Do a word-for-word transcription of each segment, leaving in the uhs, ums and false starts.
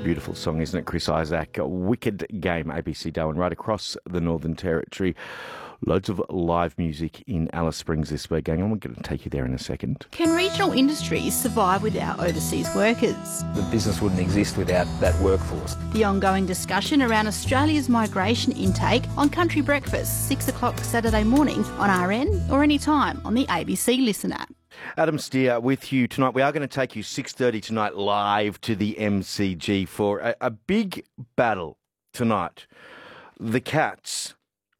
Beautiful song, isn't it, Chris Isaac? A wicked game, A B C Darwin, right across the Northern Territory. Loads of live music in Alice Springs this week, gang. I'm going to take you there in a second. Can regional industries survive without overseas workers? The business wouldn't exist without that workforce. The ongoing discussion around Australia's migration intake on Country Breakfast, six o'clock Saturday mornings on R N or anytime on the A B C Listen app. Adam Steer with you tonight. We are going to take you six thirty tonight live to the M C G for a, a big battle tonight. The Cats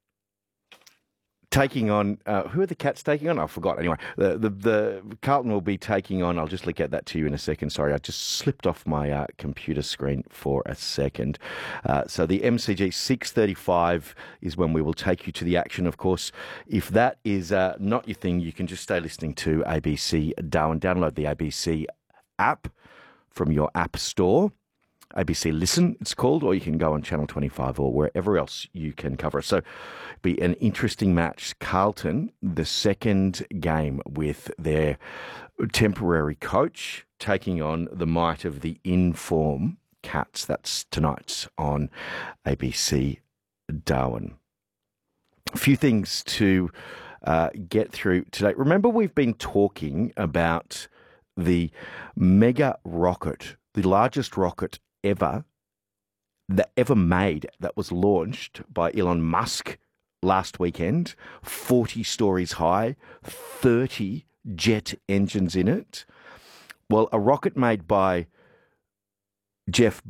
taking on, uh, who are the Cats taking on? I forgot. Anyway, the, the the Carlton will be taking on, I'll just look at that to you in a second. Sorry, I just slipped off my uh, computer screen for a second. Uh, so the M C G six thirty-five is when we will take you to the action. Of course, if that is uh, not your thing, you can just stay listening to A B C Darwin. Download the A B C app from your app store. A B C Listen, it's called, or you can go on Channel twenty-five or wherever else you can cover it. So be an interesting match. Carlton, the second game with their temporary coach, taking on the might of the in-form Cats. That's tonight on A B C Darwin. A few things to uh, get through today. Remember, we've been talking about the mega rocket, the largest rocket ever that ever made, that was launched by Elon Musk last weekend, forty stories high, thirty jet engines in it. Well, a rocket made by Jeff